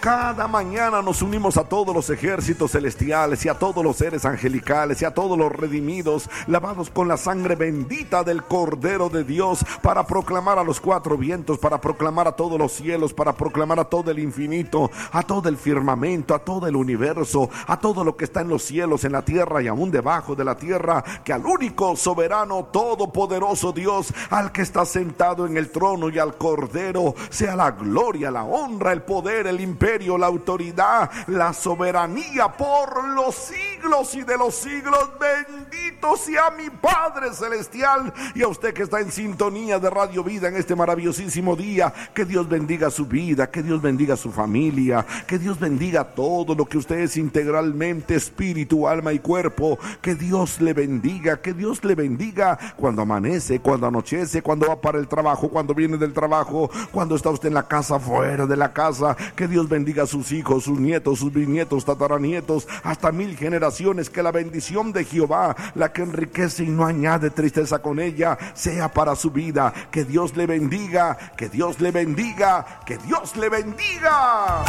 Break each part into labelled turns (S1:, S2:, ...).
S1: Cada mañana nos unimos a todos los ejércitos celestiales y a todos los seres angelicales y a todos los redimidos, lavados con la sangre bendita del Cordero de Dios, para proclamar a los cuatro vientos, para proclamar a todos los cielos, para proclamar a todo el infinito, a todo el firmamento, a todo el universo, a todo lo que está en los cielos, en la tierra y aún debajo de la tierra, que al único soberano, todopoderoso Dios, al que está sentado en el trono y al Cordero, sea la gloria, la honra, el poder, el imperio, la autoridad, la soberanía por los siglos y de los siglos. Bendito sea mi Padre Celestial, y a usted que está en sintonía de Radio Vida en este maravillosísimo día. Que Dios bendiga su vida, que Dios bendiga su familia, que Dios bendiga todo lo que usted es integralmente, espíritu, alma y cuerpo. Que Dios le bendiga, que Dios le bendiga cuando amanece, cuando anochece, cuando va para el trabajo, cuando viene del trabajo, cuando está usted en la casa, fuera de la casa. Que Dios bendiga a sus hijos, sus nietos, sus bisnietos, tataranietos, hasta 1000 generaciones. Que la bendición de Jehová, la que enriquece y no añade tristeza con ella, sea para su vida. Que Dios le bendiga, que Dios le bendiga, que Dios le bendiga.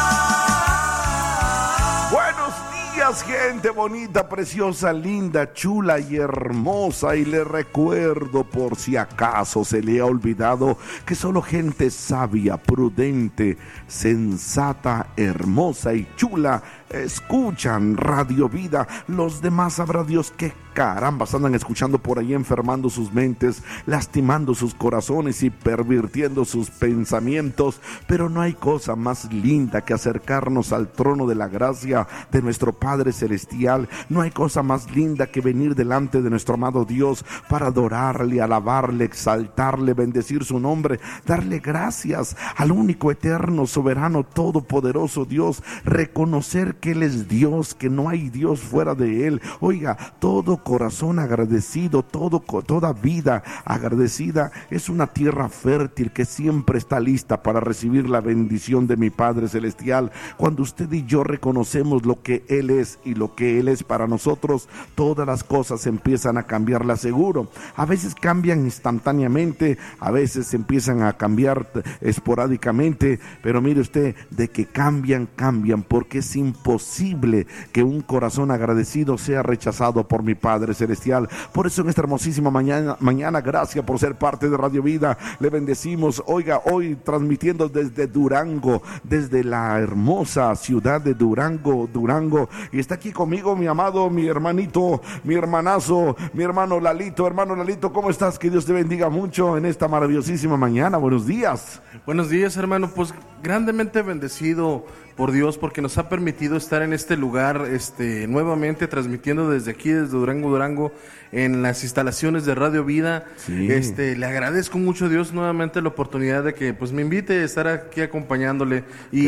S1: Buenos días, gente bonita, preciosa, linda, chula y hermosa. Y le recuerdo, por si acaso se le ha olvidado, que solo gente sabia, prudente, sensata, hermosa y chula escuchan Radio Vida. Los demás, sabrá Dios qué carambas andan escuchando por ahí, enfermando sus mentes, lastimando sus corazones y pervirtiendo sus pensamientos. Pero no hay cosa más linda que acercarnos al trono de la gracia de nuestro Padre Celestial. No hay cosa más linda que venir delante de nuestro amado Dios para adorarle, alabarle, exaltarle, bendecir su nombre, darle gracias al único, eterno, soberano, todopoderoso Dios, reconocer que Él es Dios, que no hay Dios fuera de Él. Oiga, todo corazón agradecido, toda vida agradecida es una tierra fértil que siempre está lista para recibir la bendición de mi Padre Celestial. Cuando usted y yo reconocemos lo que Él es y lo que Él es para nosotros, todas las cosas empiezan a cambiar, le aseguro. A veces cambian instantáneamente, a veces empiezan a cambiar esporádicamente, pero mire usted, de que cambian, porque es imposible que un corazón agradecido sea rechazado por mi Padre Celestial. Por eso en esta hermosísima mañana, gracias por ser parte de Radio Vida, le bendecimos. Oiga, hoy transmitiendo desde Durango, desde la hermosa ciudad de Durango, y está aquí conmigo mi amado, mi hermanito, mi hermanazo, mi hermano Lalito. Hermano Lalito, ¿cómo estás? Que Dios te bendiga mucho en esta maravillosísima mañana. Buenos días.
S2: Buenos días, hermano. Pues grandemente bendecido por Dios, porque nos ha permitido estar en este lugar, nuevamente transmitiendo desde aquí, desde Durango, en las instalaciones de Radio Vida.
S1: Sí.
S2: Le agradezco mucho a Dios nuevamente la oportunidad de que pues me invite a estar aquí acompañándole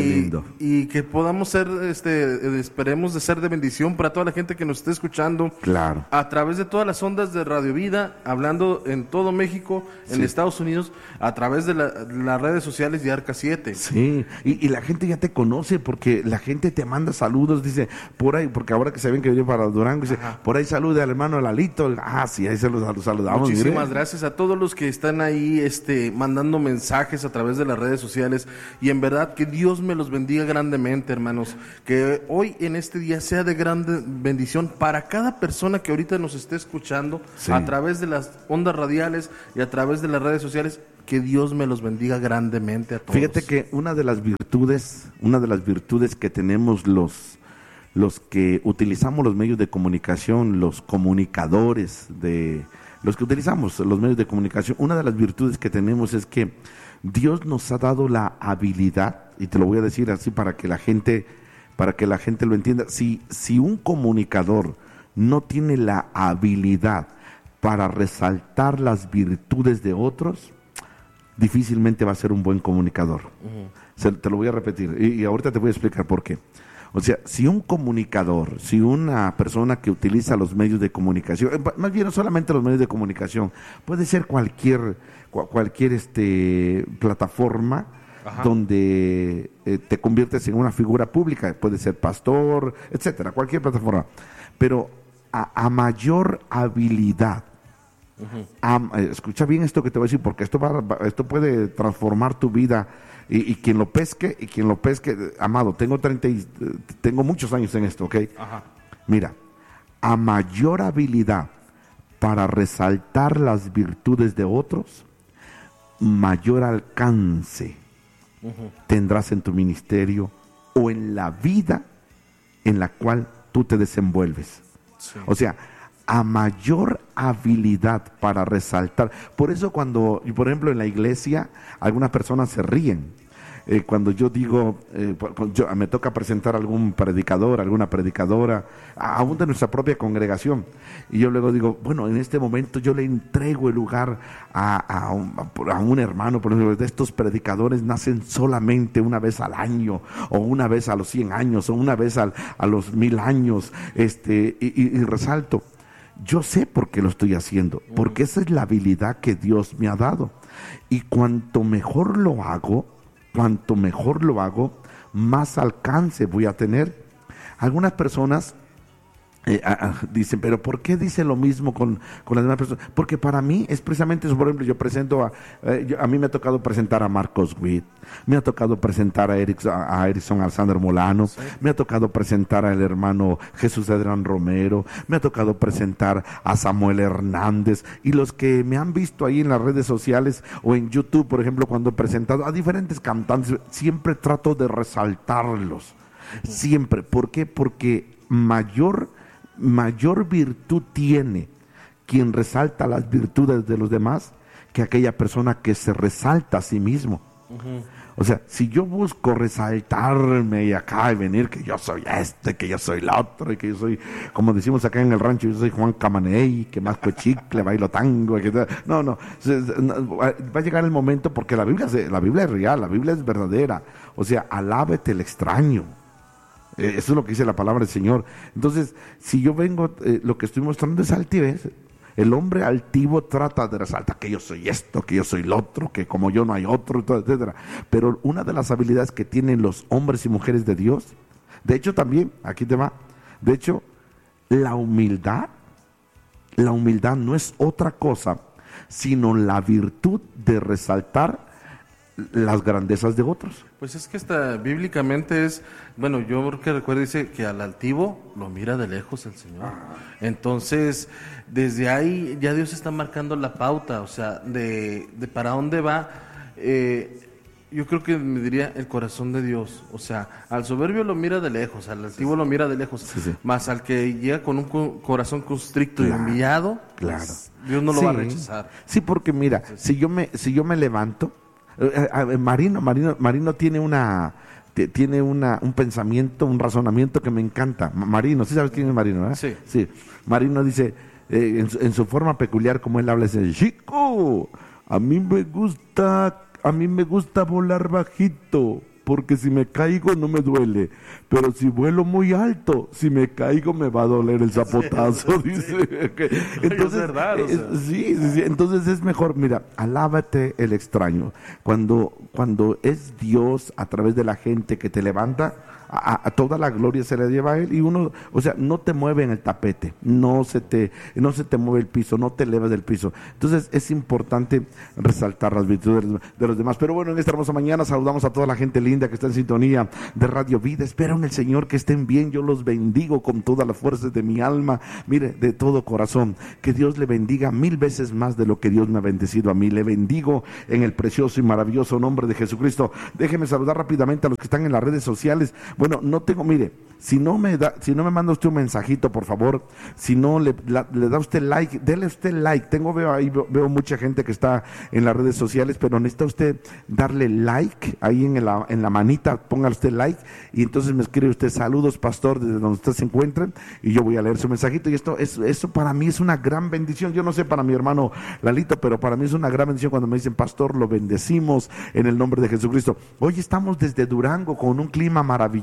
S2: y que podamos ser, esperemos de ser de bendición para toda la gente que nos esté escuchando.
S1: Claro.
S2: A través de todas las ondas de Radio Vida, hablando en todo México, en Estados Unidos, a través de las redes sociales de Arca 7.
S1: Sí, y la gente ya te conoce, porque la gente te manda saludos, dice, por ahí, porque ahora que se ven que viene para Durango, dice, por ahí saluda al hermano Lalito. Sí, ahí se los saludamos.
S2: Muchísimas gracias a todos los que están ahí mandando mensajes a través de las redes sociales, y en verdad que Dios me los bendiga grandemente, hermanos, que hoy en este día sea de grande bendición para cada persona que ahorita nos esté escuchando a través de las ondas radiales y a través de las redes sociales. Que Dios me los bendiga grandemente a todos.
S1: Fíjate que una de las virtudes que tenemos los que utilizamos los medios de comunicación, los comunicadores, los que utilizamos los medios de comunicación, una de las virtudes que tenemos es que Dios nos ha dado la habilidad, y te lo voy a decir así para que la gente lo entienda. Si un comunicador no tiene la habilidad para resaltar las virtudes de otros, difícilmente va a ser un buen comunicador. Te lo voy a repetir y ahorita te voy a explicar por qué. O sea, si un comunicador, si una persona que utiliza los medios de comunicación, más bien no solamente los medios de comunicación, puede ser cualquier plataforma donde te conviertes en una figura pública, puede ser pastor, etcétera, cualquier plataforma, pero a mayor habilidad Escucha bien esto que te voy a decir, porque esto puede transformar tu vida. Y quien lo pesque, amado, tengo muchos años en esto, ¿ok?
S2: Ajá.
S1: Mira, a mayor habilidad para resaltar las virtudes de otros, mayor alcance tendrás en tu ministerio o en la vida en la cual tú te desenvuelves.
S2: Sí.
S1: O sea, a mayor habilidad para resaltar. Por eso por ejemplo, en la iglesia, algunas personas se ríen. Cuando yo digo, me toca presentar algún predicador, alguna predicadora, aún de nuestra propia congregación, y yo luego digo, bueno, en este momento yo le entrego el lugar a un hermano, por ejemplo, de estos predicadores nacen solamente una vez al año, o una vez a los 100 años, o una vez a los 1000 años, y resalto, yo sé por qué lo estoy haciendo, porque esa es la habilidad que Dios me ha dado, y cuanto mejor lo hago, más alcance voy a tener. Algunas personas dicen, pero ¿por qué dice lo mismo con las demás personas? Porque para mí es precisamente eso. Por ejemplo, yo presento a mí me ha tocado presentar a Marcos Witt, me ha tocado presentar a Erickson Alexander Molano, sí. Me ha tocado presentar al hermano Jesús Adrián Romero, me ha tocado presentar a Samuel Hernández, y los que me han visto ahí en las redes sociales o en YouTube, por ejemplo, cuando he presentado a diferentes cantantes, siempre trato de resaltarlos, siempre. ¿Por qué? Porque mayor virtud tiene quien resalta las virtudes de los demás que aquella persona que se resalta a sí mismo. O sea, si yo busco resaltarme y acá y venir que yo soy que yo soy la otro, y que yo soy, como decimos acá en el rancho, yo soy Juan Camaney, que masco chicle, bailo tango, no, va a llegar el momento, porque la Biblia es real, la Biblia es verdadera. O sea, alábete el extraño. Eso es lo que dice la palabra del Señor. Entonces, si yo vengo, lo que estoy mostrando es altivez. El hombre altivo trata de resaltar que yo soy esto, que yo soy lo otro, que como yo no hay otro, etcétera. Pero una de las habilidades que tienen los hombres y mujeres de Dios, de hecho también, aquí te va, de hecho, la humildad no es otra cosa, sino la virtud de resaltar las grandezas de otros.
S2: Pues es que bíblicamente es, bueno, yo que recuerdo dice que al altivo lo mira de lejos el Señor. Entonces, desde ahí ya Dios está marcando la pauta, o sea, de para dónde va. Yo creo que me diría el corazón de Dios, o sea, al soberbio lo mira de lejos, al altivo lo mira de lejos, más al que llega con un corazón constricto y humillado, pues, Dios no lo va a rechazar.
S1: Sí, porque mira, si yo me levanto, Marino tiene un pensamiento, un razonamiento que me encanta. Marino, ¿sí sabes quién es Marino, verdad? Sí. Marino dice, en su forma peculiar, como él habla, es el chico, a mí me gusta volar bajito, porque si me caigo no me duele, pero si vuelo muy alto, si me caigo me va a doler el zapotazo, dice. Entonces, es verdad, sí, entonces es mejor, mira, alábate el extraño. Cuando es Dios a través de la gente que te levanta, a toda la gloria se le lleva a él, y uno, o sea, no te mueve en el tapete, no se te mueve el piso, no te elevas del piso. Entonces es importante resaltar las virtudes de los demás. Pero bueno, en esta hermosa mañana saludamos a toda la gente linda que está en sintonía de Radio Vida. Espero en el Señor que estén bien. Yo los bendigo con todas las fuerzas de mi alma, mire, de todo corazón. Que Dios le bendiga 1000 veces más de lo que Dios me ha bendecido a mí. Le bendigo en el precioso y maravilloso nombre de Jesucristo. Déjeme saludar rápidamente a los que están en las redes sociales. Bueno, mire, si no me manda usted un mensajito, por favor, si no le da usted like, dele usted like. Veo mucha gente que está en las redes sociales, pero necesita usted darle like ahí en la manita, ponga usted like, y entonces me escribe usted: saludos, pastor, desde donde usted se encuentra, y yo voy a leer su mensajito. Y eso para mí es una gran bendición. Yo no sé para mi hermano Lalito, pero para mí es una gran bendición cuando me dicen: pastor, lo bendecimos en el nombre de Jesucristo. Hoy estamos desde Durango con un clima maravilloso.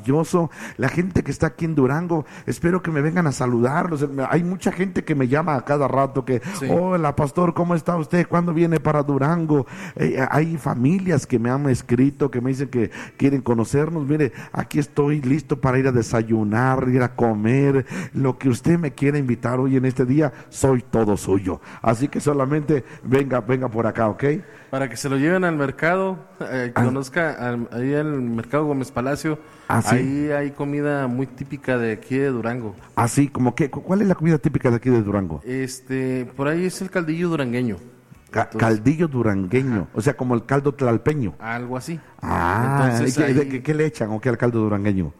S1: maravilloso. La gente que está aquí en Durango, espero que me vengan a saludarlos. Hay mucha gente que me llama a cada rato que, sí. Hola pastor, ¿cómo está usted? ¿Cuándo viene para Durango? Hay familias que me han escrito, que me dicen que quieren conocernos. Mire, aquí estoy listo para ir a desayunar, ir a comer, lo que usted me quiera invitar hoy en este día, soy todo suyo. Así que solamente venga por acá, ¿ok?
S2: Para que se lo lleven al mercado, conozca ahí al mercado Gómez Palacio. ¿Sí? Ahí hay comida muy típica de aquí de Durango.
S1: Sí, como que, ¿cuál es la comida típica de aquí de Durango?
S2: Por ahí es el caldillo durangueño.
S1: Caldillo durangueño, o sea, como el caldo tlalpeño.
S2: Algo así.
S1: Entonces, ¿qué le echan o qué al caldo durangueño?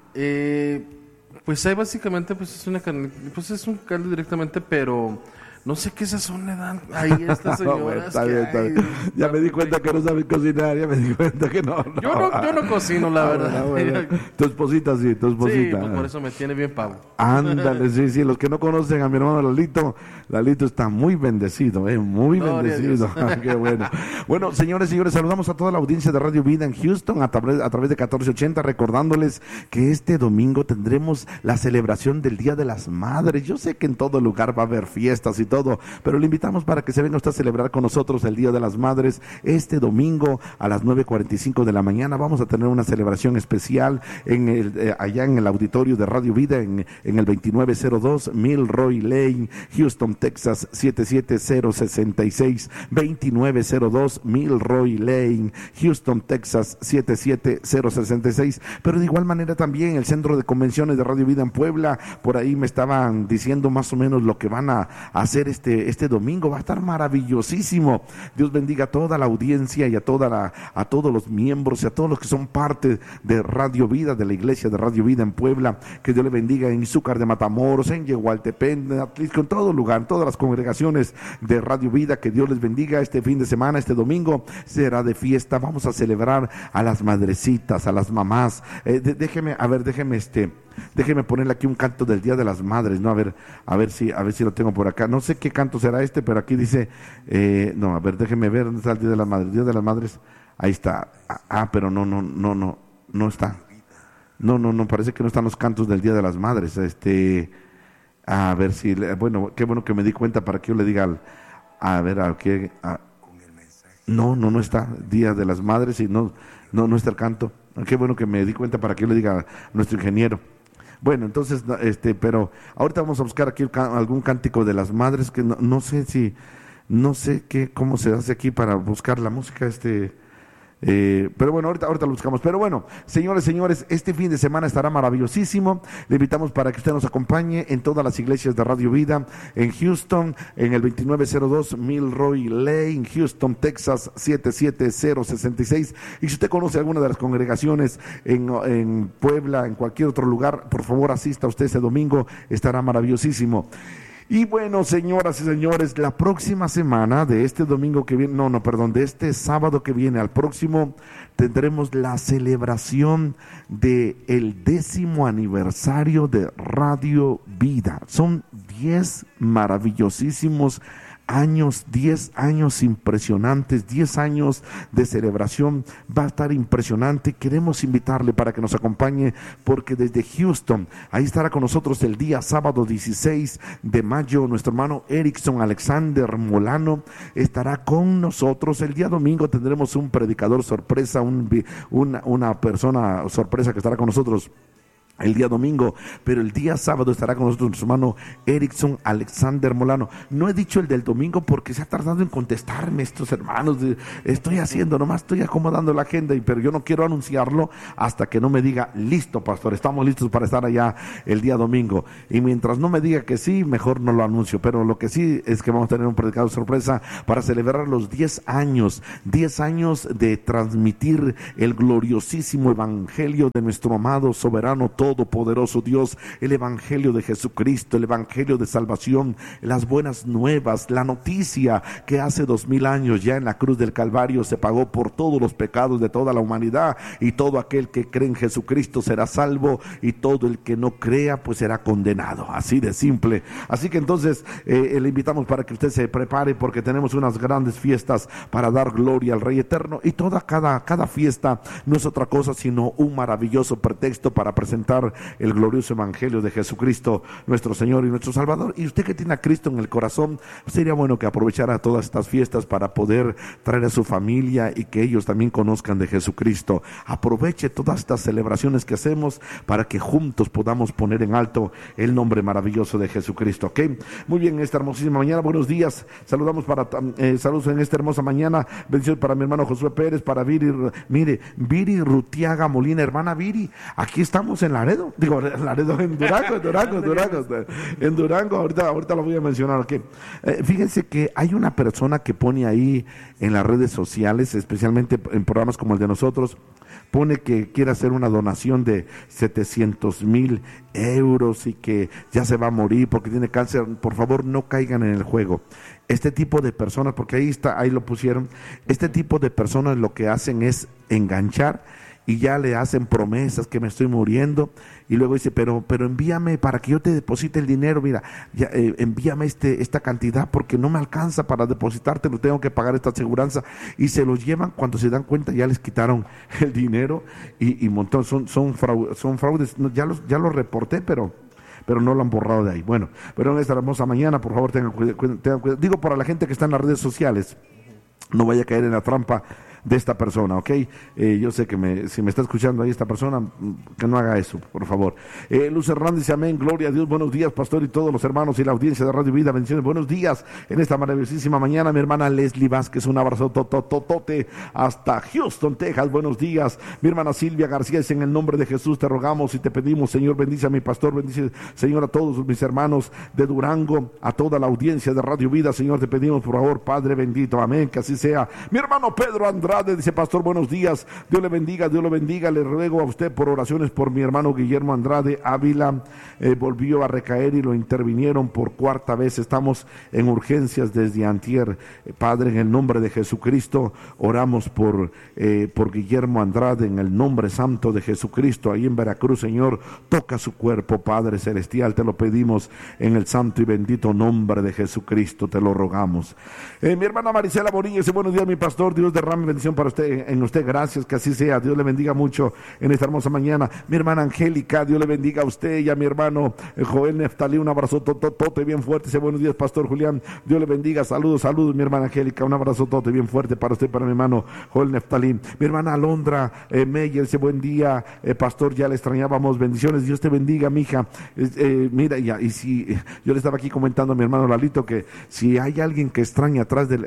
S2: Pues ahí básicamente es es un caldo directamente, pero no sé qué sazón le dan ahí estas señoras.
S1: Bueno, está bien. Ya me di cuenta que no saben cocinar, ya me di cuenta que no.
S2: Yo no cocino, la verdad.
S1: Bueno. Tu esposita sí, tu esposita.
S2: Sí, pues por eso me tiene bien pavo.
S1: Ándale, sí, los que no conocen a mi hermano Lalito está muy bendecido, muy bendecido. Qué bueno. Bueno, señores, saludamos a toda la audiencia de Radio Vida en Houston a través de 1480, recordándoles que este domingo tendremos la celebración del Día de las Madres. Yo sé que en todo lugar va a haber fiestas y todo, pero le invitamos para que se venga usted a celebrar con nosotros el Día de las Madres. Este domingo a las 9:45 de la mañana vamos a tener una celebración especial allá en el auditorio de Radio Vida en el 2902 Milroy Lane, Houston, Texas 77066. 2902 Milroy Lane, Houston, Texas 77066. Pero de igual manera también el Centro de Convenciones de Radio Vida en Puebla, por ahí me estaban diciendo más o menos lo que van a hacer este domingo. Va a estar maravillosísimo. Dios bendiga a toda la audiencia y a todos los miembros y a todos los que son parte de Radio Vida, de la iglesia de Radio Vida en Puebla. Que Dios le bendiga en Izúcar de Matamoros, en Yehualtepec, en Atlisco, en todo lugar, en todas las congregaciones de Radio Vida. Que Dios les bendiga este fin de semana, este domingo será de fiesta. Vamos a celebrar a las madrecitas, a las mamás. Déjeme ponerle aquí un canto del Día de las Madres, ¿no? A ver si lo tengo por acá. No sé qué canto será pero aquí dice, déjeme ver dónde está el Día de las Madres. Día de las Madres, ahí está. Pero no está. No, parece que no están los cantos del Día de las Madres. A ver si, bueno, qué bueno que me di cuenta para que yo le diga no está Día de las Madres y no está el canto. Qué bueno que me di cuenta para que yo le diga a nuestro ingeniero. Bueno, entonces, pero ahorita vamos a buscar aquí algún cántico de las madres que no sé cómo se hace aquí para buscar la música, pero bueno, ahorita lo buscamos. Pero bueno, señores, este fin de semana estará maravillosísimo. Le invitamos para que usted nos acompañe en todas las iglesias de Radio Vida en Houston, en el 2902 Milroy Lane, Houston, Texas 77066. Y si usted conoce alguna de las congregaciones en Puebla, en cualquier otro lugar, por favor asista usted ese domingo, estará maravillosísimo. Y bueno, señoras y señores, la próxima semana de este domingo que viene, de este sábado que viene al próximo, tendremos la celebración del 10º aniversario de Radio Vida. Son 10 maravillosísimos años, 10 años impresionantes, 10 años de celebración. Va a estar impresionante. Queremos invitarle para que nos acompañe, porque desde Houston, ahí estará con nosotros el día sábado 16 de mayo, nuestro hermano Erickson Alexander Molano estará con nosotros. El día domingo tendremos un predicador sorpresa, una persona sorpresa que estará con nosotros el día domingo, pero el día sábado estará con nosotros nuestro hermano Erickson Alexander Molano. No he dicho el del domingo porque se ha tardado en contestarme estos hermanos. Estoy acomodando la agenda, pero yo no quiero anunciarlo hasta que no me diga, listo pastor, estamos listos para estar allá el día domingo. Y mientras no me diga que sí, mejor no lo anuncio. Pero lo que sí es que vamos a tener un predicador sorpresa para celebrar los 10 años de transmitir el gloriosísimo evangelio de nuestro amado, soberano, todopoderoso Dios, el evangelio de Jesucristo, el evangelio de salvación, las buenas nuevas, la noticia que hace 2000 años ya en la cruz del Calvario se pagó por todos los pecados de toda la humanidad, y todo aquel que cree en Jesucristo será salvo, y todo el que no crea pues será condenado, así de simple. Así que entonces le invitamos para que usted se prepare, porque tenemos unas grandes fiestas para dar gloria al Rey Eterno, y cada fiesta no es otra cosa sino un maravilloso pretexto para presentar el glorioso evangelio de Jesucristo, nuestro Señor y nuestro Salvador. Y usted que tiene a Cristo en el corazón, sería bueno que aprovechara todas estas fiestas para poder traer a su familia y que ellos también conozcan de Jesucristo. Aproveche todas estas celebraciones que hacemos para que juntos podamos poner en alto el nombre maravilloso de Jesucristo, ¿ok? Muy bien, esta hermosísima mañana, buenos días, saludos en esta hermosa mañana, bendiciones para mi hermano Josué Pérez, para Viri Rutiaga Molina, hermana Viri, aquí estamos en Laredo, en Durango, ahorita lo voy a mencionar, ¿ok? Fíjense que hay una persona que pone ahí en las redes sociales, especialmente en programas como el de nosotros, pone que quiere hacer una donación de 700,000 euros y que ya se va a morir porque tiene cáncer. Por favor, no caigan en el juego. Este tipo de personas, porque ahí lo pusieron, este tipo de personas lo que hacen es enganchar y ya le hacen promesas que me estoy muriendo, y luego dice, pero envíame para que yo te deposite el dinero, mira, ya, envíame esta cantidad porque no me alcanza para depositarte, lo tengo que pagar esta aseguranza, y se los llevan. Cuando se dan cuenta ya les quitaron el dinero y montón, son fraudes. Ya los reporté, pero no lo han borrado de ahí. Bueno, pero en esta hermosa mañana, por favor, tengan cuidado. Digo, para la gente que está en las redes sociales, no vaya a caer en la trampa de esta persona, ¿ok? Yo sé que si me está escuchando ahí esta persona, que no haga eso, por favor. Luz Hernández dice, amén, gloria a Dios, buenos días, pastor, y todos los hermanos y la audiencia de Radio Vida, bendiciones, buenos días, en esta maravillosísima mañana, mi hermana Leslie Vázquez, un abrazo tototote hasta Houston, Texas, buenos días. Mi hermana Silvia García dice, en el nombre de Jesús te rogamos y te pedimos, Señor, bendice a mi pastor, bendice, Señor, a todos mis hermanos de Durango, a toda la audiencia de Radio Vida, Señor, te pedimos, por favor, Padre bendito, amén, que así sea. Mi hermano Pedro Andrade dice, pastor, buenos días, Dios le bendiga, le ruego a usted por oraciones por mi hermano Guillermo Andrade Ávila, volvió a recaer y lo intervinieron por cuarta vez, estamos en urgencias desde antier. Padre, en el nombre de Jesucristo, oramos por Guillermo Andrade, en el nombre santo de Jesucristo, ahí en Veracruz, Señor, toca su cuerpo, Padre celestial, te lo pedimos en el santo y bendito nombre de Jesucristo, te lo rogamos. Mi hermana Marisela Bonilla dice, buenos días, mi pastor, Dios derrame bendición para usted, en usted, gracias, que así sea, Dios le bendiga mucho en esta hermosa mañana. Mi hermana Angélica, Dios le bendiga a usted y a mi hermano Joel Neftalí, un abrazo tote bien fuerte, dice, buenos días, pastor Julián, Dios le bendiga, saludos, mi hermana Angélica, un abrazo tote bien fuerte para usted, para mi hermano Joel Neftalí. Mi hermana Alondra Meyer dice, buen día, pastor, ya le extrañábamos, bendiciones, Dios te bendiga, mija. Mira, y si yo le estaba aquí comentando a mi hermano Lalito que si hay alguien que extraña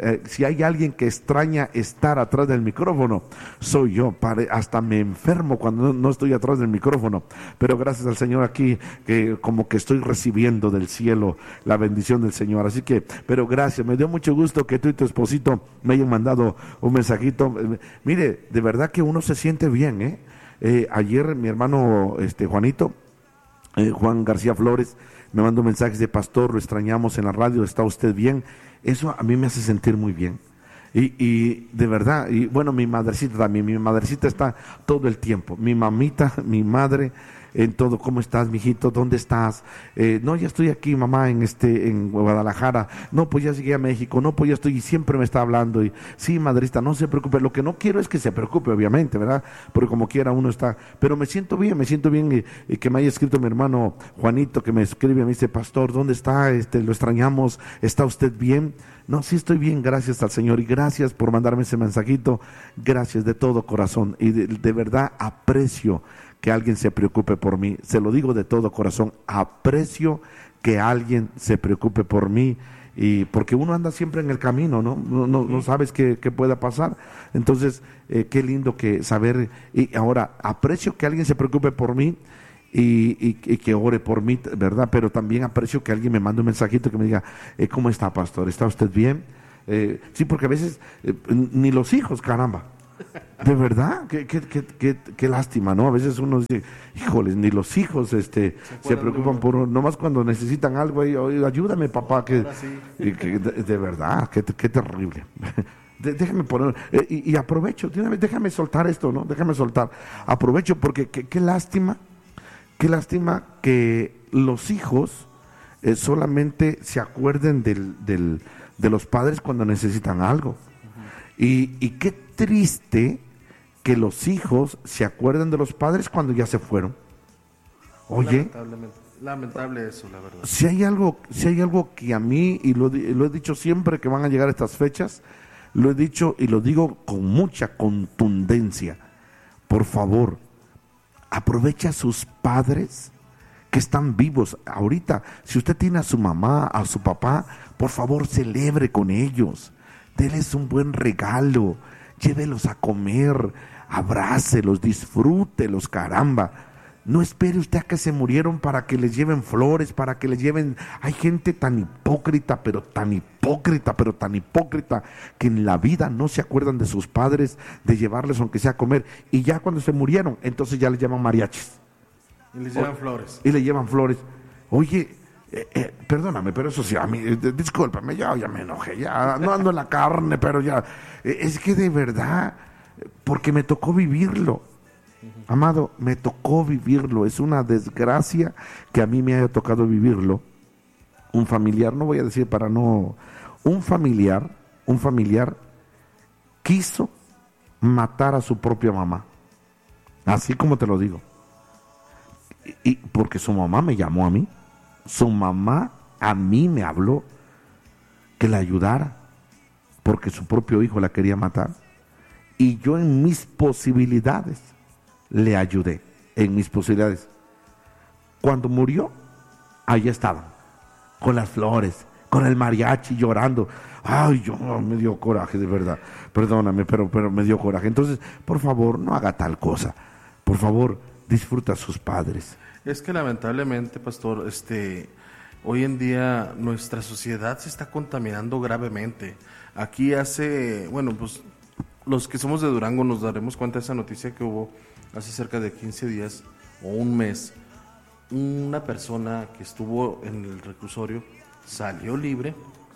S1: estar atrás del micrófono, soy yo. Hasta me enfermo cuando no estoy atrás del micrófono, pero gracias al Señor aquí, que como que estoy recibiendo del cielo la bendición del Señor, así que, pero gracias, me dio mucho gusto que tú y tu esposito me hayan mandado un mensajito. Mire, de verdad que uno se siente bien, ayer mi hermano Juanito, Juan García Flores, me mandó mensajes de, pastor, lo extrañamos en la radio, ¿está usted bien? Eso a mí me hace sentir muy bien. Y de verdad, y bueno, mi madrecita también, mi madrecita está todo el tiempo, mi mamita, mi madre, en todo. ¿Cómo estás, mijito? ¿Dónde estás? No, ya estoy aquí, mamá, en Guadalajara. No, pues ya llegué a México. No, pues ya estoy, y siempre me está hablando. Y sí, madrecita, no se preocupe. Lo que no quiero es que se preocupe, obviamente, ¿verdad? Porque como quiera uno está, pero me siento bien, y que me haya escrito mi hermano Juanito, que me escribe, me dice, pastor, ¿dónde está? Lo extrañamos, ¿está usted bien? No, sí estoy bien, gracias al Señor, y gracias por mandarme ese mensajito, gracias de todo corazón, y de verdad aprecio que alguien se preocupe por mí, se lo digo de todo corazón, aprecio que alguien se preocupe por mí, y porque uno anda siempre en el camino, no sabes qué pueda pasar. Entonces, qué lindo que saber, y ahora aprecio que alguien se preocupe por mí, y que ore por mí, ¿verdad? Pero también aprecio que alguien me mande un mensajito que me diga, ¿cómo está, pastor? ¿Está usted bien? Sí, porque a veces ni los hijos, caramba, De verdad, qué lástima, ¿no? A veces uno dice, híjoles, ni los hijos se preocupan por uno, nomás cuando necesitan algo, "Oye, ayúdame, papá", de verdad, qué terrible. Déjame poner, y aprovecho, déjame soltar esto, ¿no? Déjame soltar, aprovecho porque qué lástima que los hijos solamente se acuerden de los padres cuando necesitan algo. Y qué triste que los hijos se acuerden de los padres cuando ya se fueron. Oye,
S2: lamentable eso, la verdad.
S1: Si hay algo que a mí, y lo he dicho siempre que van a llegar estas fechas, lo he dicho y lo digo con mucha contundencia. Por favor, aprovecha a sus padres que están vivos ahorita. Si usted tiene a su mamá, a su papá, por favor celebre con ellos. Déles un buen regalo, llévelos a comer, abrácelos, disfrútelos, caramba. No espere usted a que se murieron para que les lleven flores, para que les lleven... Hay gente tan hipócrita, pero tan hipócrita, que en la vida no se acuerdan de sus padres, de llevarles aunque sea a comer. Y ya cuando se murieron, entonces ya les llaman mariachis.
S2: Y les llevan flores.
S1: Y le llevan flores. Oye, perdóname, pero eso sí, a mí, discúlpame, ya me enojé, ya no ando en la carne, pero ya... es que de verdad, porque me tocó vivirlo. Amado, me tocó vivirlo. Es una desgracia que a mí me haya tocado vivirlo. Un familiar, no voy a decir para no... Un familiar quiso matar a su propia mamá. Así como te lo digo. Y porque su mamá me llamó a mí. Su mamá a mí me habló que la ayudara porque su propio hijo la quería matar. Y yo en mis posibilidades le ayudé, en mis posibilidades. Cuando murió, allá estaban, con las flores, con el mariachi llorando. Ay, me dio coraje, de verdad. Perdóname, pero me dio coraje. Entonces, por favor, no haga tal cosa. Por favor, disfruta a sus padres.
S2: Es que lamentablemente, pastor, hoy en día nuestra sociedad se está contaminando gravemente. Aquí pues los que somos de Durango nos daremos cuenta de esa noticia que hubo hace cerca de 15 días o un mes. Una persona que estuvo en el reclusorio salió libre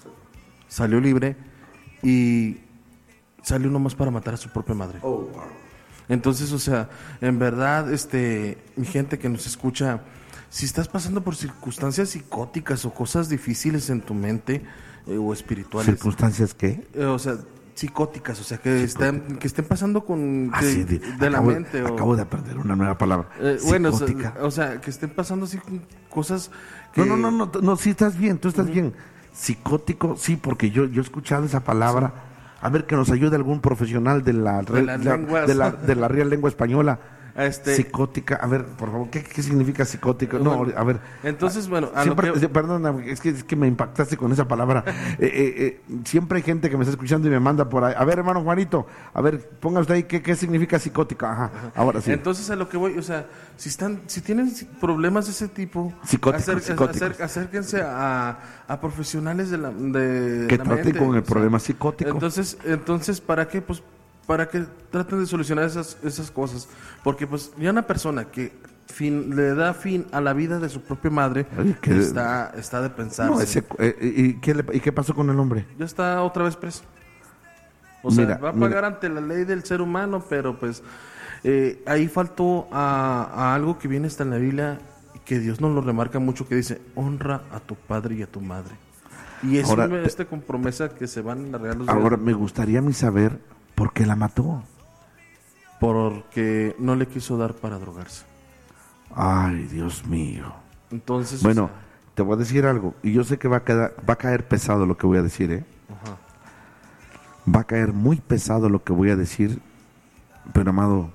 S2: y salió nomás para matar a su propia madre.
S1: Oh, wow.
S2: Entonces, o sea, en verdad, mi gente que nos escucha, si estás pasando por circunstancias psicóticas o cosas difíciles en tu mente o espirituales.
S1: ¿Circunstancias qué?
S2: O sea, psicóticas, o sea, que estén pasando con la mente.
S1: Acabo de aprender una nueva palabra.
S2: Psicótica. O sea, que estén pasando así con cosas que...
S1: No, sí estás bien, tú estás bien. Psicótico, sí, porque yo he escuchado esa palabra. Sí. A ver, que nos ayude algún profesional de la Real Lengua Española. Psicótica, a ver, por favor, ¿qué significa psicótico? No, a ver.
S2: Entonces, bueno,
S1: perdona, es que me impactaste con esa palabra. Siempre hay gente que me está escuchando y me manda por ahí. A ver, hermano Juanito, a ver, ponga usted ahí qué significa psicótica. Ajá. Ahora sí.
S2: Entonces, a lo que voy, o sea, si tienen problemas de ese tipo, acérquense a profesionales que
S1: traten con el problema psicótico.
S2: Entonces, ¿para qué? Pues para que traten de solucionar esas cosas, porque pues ya una persona que le da fin a la vida de su propia madre, está de pensarse.
S1: ¿Y qué pasó con el hombre?
S2: Ya está otra vez preso. O sea, va a pagar ante la ley del ser humano, pero pues ahí faltó a algo que viene hasta en la Biblia, que Dios nos lo remarca mucho, que dice, honra a tu padre y a tu madre. Y es con promesa que se van a regalos.
S1: Ahora, me gustaría a mí saber por qué la mató.
S2: Porque no le quiso dar para drogarse.
S1: Ay, Dios mío.
S2: Entonces,
S1: bueno, te voy a decir algo, y yo sé que va a caer pesado lo que voy a decir,
S2: Ajá.
S1: Va a caer muy pesado lo que voy a decir, pero amado,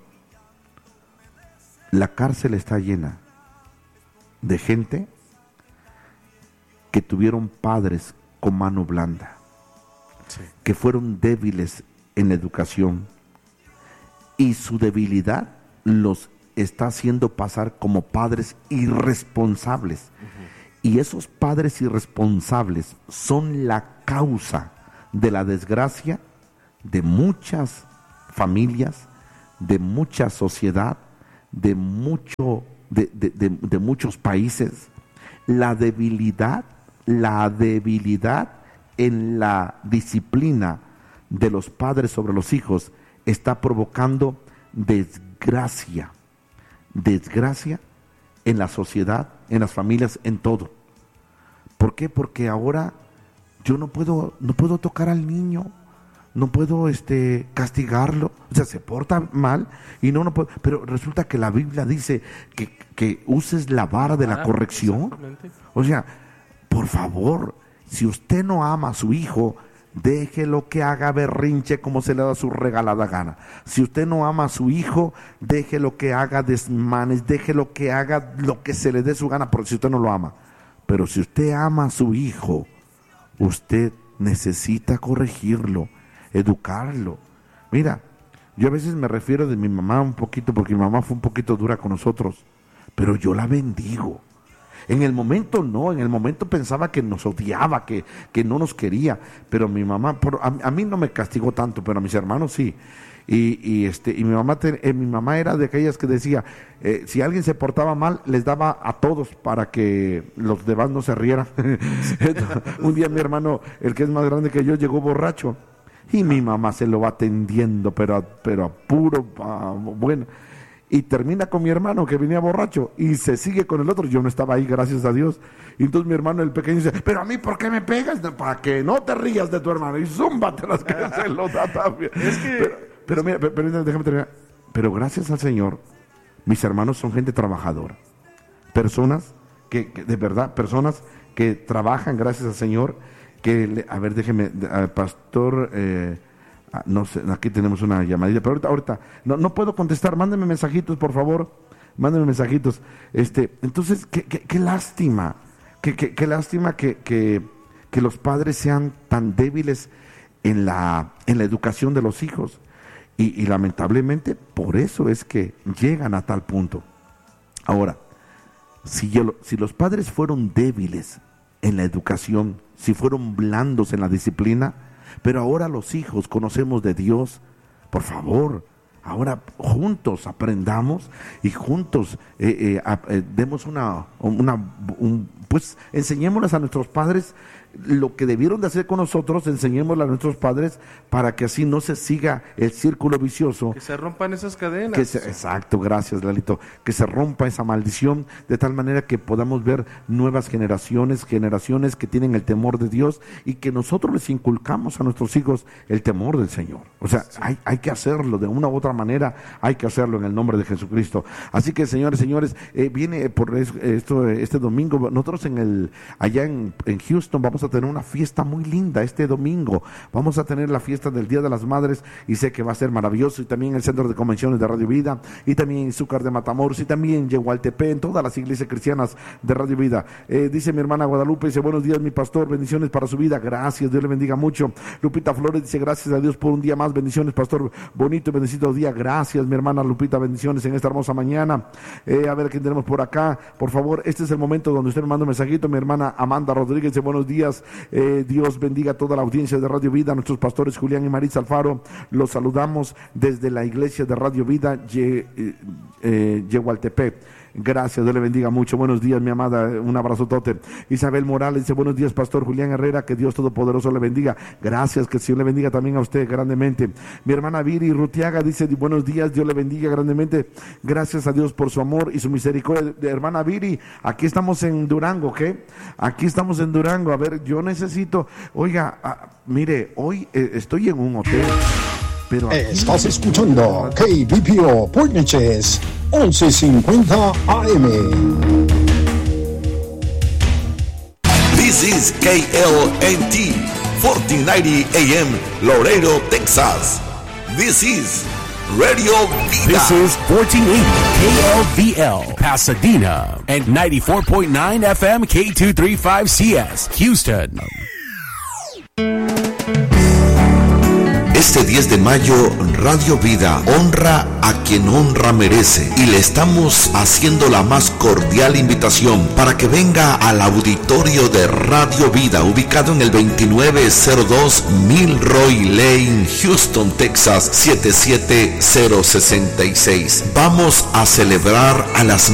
S1: la cárcel está llena de gente que tuvieron padres con mano blanda,
S2: sí,
S1: que fueron débiles en la educación, y su debilidad los está haciendo pasar como padres irresponsables. Y esos padres irresponsables son la causa de la desgracia de muchas familias, de mucha sociedad, de muchos países, la debilidad en la disciplina de los padres sobre los hijos está provocando desgracia en la sociedad, en las familias, en todo. ¿Por qué? Porque ahora yo no puedo tocar al niño, no puedo castigarlo, o sea, se porta mal y no puedo, pero resulta que la Biblia dice que uses la vara de la corrección. O sea, por favor, si usted no ama a su hijo, déjelo que haga berrinche como se le da su regalada gana. Si usted no ama a su hijo, déjelo que haga desmanes, déjelo que haga lo que se le dé su gana, porque si usted no lo ama. Pero si usted ama a su hijo, usted necesita corregirlo, educarlo. Mira, yo a veces me refiero de mi mamá un poquito, porque mi mamá fue un poquito dura con nosotros, pero yo la bendigo. En el momento no, en el momento pensaba que nos odiaba, que no nos quería, pero mi mamá, a mí no me castigó tanto, pero a mis hermanos sí. Y mi mamá era de aquellas que decía, si alguien se portaba mal, les daba a todos para que los demás no se rieran. Un día mi hermano, el que es más grande que yo, llegó borracho y mi mamá se lo va atendiendo, pero a puro, bueno. Y termina con mi hermano que venía borracho y se sigue con el otro. Yo no estaba ahí, gracias a Dios. Y entonces mi hermano, el pequeño, dice, pero a mí, ¿por qué me pegas? Para que no te rías de tu hermano. Y zúmbate las que se lo da también. Es que... Pero mira, déjame terminar. Pero gracias al Señor, mis hermanos son gente trabajadora. Personas que de verdad, personas que trabajan gracias al Señor. A ver, déjeme, pastor... no sé, aquí tenemos una llamadita, pero ahorita no puedo contestar, mándenme mensajitos, por favor, mándenme mensajitos. Entonces, qué lástima, qué lástima que los padres sean tan débiles en la educación de los hijos, y lamentablemente por eso es que llegan a tal punto. Ahora, si los padres fueron débiles en la educación, si fueron blandos en la disciplina, pero ahora los hijos conocemos de Dios, por favor, ahora juntos aprendamos y juntos demos pues enseñémosles a nuestros padres lo que debieron de hacer con nosotros, enseñémosle a nuestros padres para que así no se siga el círculo vicioso.
S2: Que se rompan esas cadenas.
S1: Exacto, gracias Lalito. Que se rompa esa maldición de tal manera que podamos ver nuevas generaciones que tienen el temor de Dios y que nosotros les inculcamos a nuestros hijos el temor del Señor. O sea, sí. hay que hacerlo de una u otra manera, hay que hacerlo en el nombre de Jesucristo. Así que señores, viene por esto este domingo, nosotros allá en Houston vamos a tener una fiesta muy linda este domingo. Vamos a tener la fiesta del Día de las Madres y sé que va a ser maravilloso, y también el Centro de Convenciones de Radio Vida, y también en Zúcar de Matamoros, y también en Yehualtepec, en todas las iglesias cristianas de Radio Vida. Dice mi hermana Guadalupe, dice, buenos días mi pastor, bendiciones para su vida, gracias, Dios le bendiga mucho. Lupita Flores dice, gracias a Dios por un día más, bendiciones pastor, bonito y bendecido día, gracias mi hermana Lupita, bendiciones en esta hermosa mañana. A ver quién tenemos por acá, por favor, este es el momento donde usted me manda un mensajito. Mi hermana Amanda Rodríguez dice, buenos días, Dios bendiga a toda la audiencia de Radio Vida, nuestros pastores Julián y Maritza Alfaro, los saludamos desde la iglesia de Radio Vida Yehualtepec. Gracias, Dios le bendiga mucho. Buenos días, mi amada, un abrazotote. Isabel Morales dice, buenos días, pastor Julián Herrera, que Dios Todopoderoso le bendiga. Gracias, que el Señor le bendiga también a usted grandemente. Mi hermana Viri Rutiaga dice, buenos días, Dios le bendiga grandemente. Gracias a Dios por su amor y su misericordia. Hermana Viri, aquí estamos en Durango, ¿qué? Aquí estamos en Durango. A ver, yo necesito, oiga, mire, hoy estoy en un hotel. Pero
S3: estás escuchando KBPO Point Neches 1150 AM.
S4: This is KLNT 1490 AM Laredo, Texas. This is Radio Vida.
S5: This is 1480 KLVL Pasadena and 94.9 FM K235CS Houston.
S4: Este 10 de mayo, Radio Vida honra a quien honra merece y le estamos haciendo la más cordial invitación para que venga al auditorio de Radio Vida, ubicado en el 2902 Milroy Lane, Houston, Texas 77066. Vamos a celebrar a las